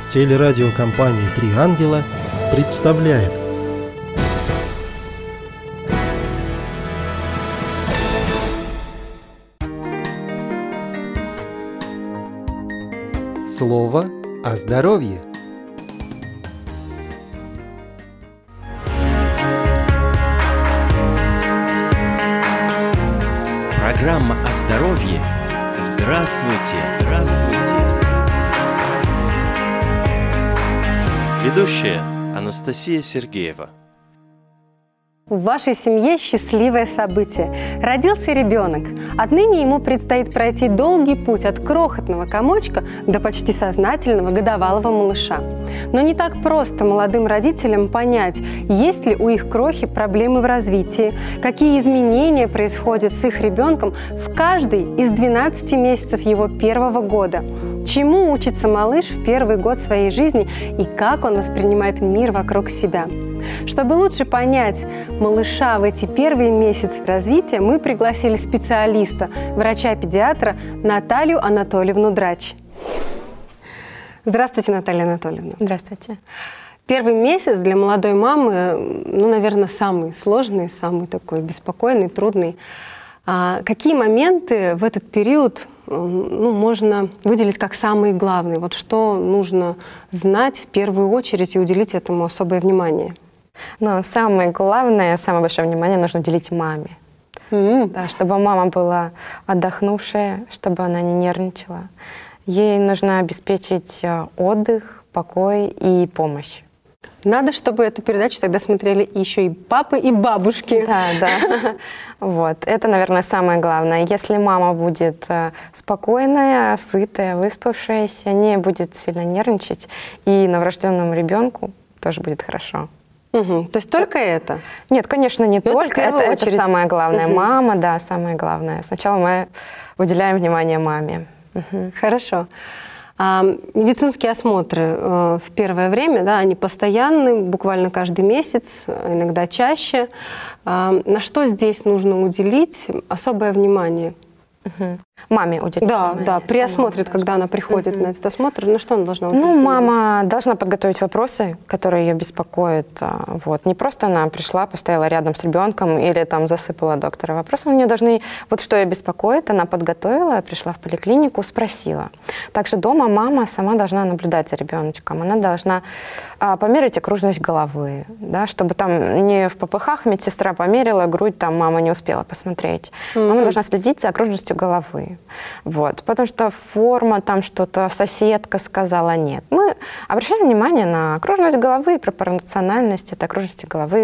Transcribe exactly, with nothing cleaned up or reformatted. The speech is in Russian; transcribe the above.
Телерадиокомпания «Три ангела» представляет Слово о здоровье. Программа о здоровье. Здравствуйте! Здравствуйте! Ведущая Анастасия Сергеева. В вашей семье счастливое событие. Родился ребенок. Отныне ему предстоит пройти долгий путь от крохотного комочка до почти сознательного годовалого малыша. Но не так просто молодым родителям понять, есть ли у их крохи проблемы в развитии, какие изменения происходят с их ребенком в каждый из двенадцати месяцев его первого года, чему учится малыш в первый год своей жизни и как он воспринимает мир вокруг себя. Чтобы лучше понять малыша в эти первые месяцы развития, мы пригласили специалиста, врача-педиатра Наталью Анатольевну Драч. Здравствуйте, Наталья Анатольевна. Здравствуйте. Первый месяц для молодой мамы, ну, наверное, самый сложный, самый такой беспокойный, трудный. А какие моменты в этот период ну, можно выделить как самые главные? Вот что нужно знать в первую очередь и уделить этому особое внимание? Но самое главное, самое большое внимание нужно уделить маме. Mm-hmm. Да, чтобы мама была отдохнувшая, чтобы она не нервничала. Ей нужно обеспечить отдых, покой и помощь. Надо, чтобы эту передачу тогда смотрели еще и папы, и бабушки. Да, да. Вот. Это, наверное, самое главное. Если мама будет спокойная, сытая, выспавшаяся, не будет сильно нервничать, и новорожденному ребенку тоже будет хорошо. Угу. То есть только это? Нет, конечно, не Но только. Это, это, это самое главное. Угу. Мама, да, самое главное. Сначала мы уделяем внимание маме. Угу. Хорошо. А медицинские осмотры э, в первое время, да, они постоянны, буквально каждый месяц, иногда чаще. А на что здесь нужно уделить особое внимание? Угу. Маме уделить Да, внимание. да, при осмотре, когда должна. Она приходит угу. на этот осмотр, на что она должна уделить? Ну, мама должна подготовить вопросы, которые ее беспокоят. Вот. Не просто она пришла, постояла рядом с ребенком или там засыпала доктора. Вопросы у нее должны... Вот что ее беспокоит, она подготовила, пришла в поликлинику, спросила. Также дома мама сама должна наблюдать за ребеночком. Она должна а, померить окружность головы, да, чтобы там не в попыхах медсестра померила, грудь там мама не успела посмотреть. Mm-hmm. Мама должна следить за окружностью головы. Вот. Потому что форма, там что-то соседка сказала, нет. Мы обращаем внимание на окружность головы, пропорциональность этой окружности головы.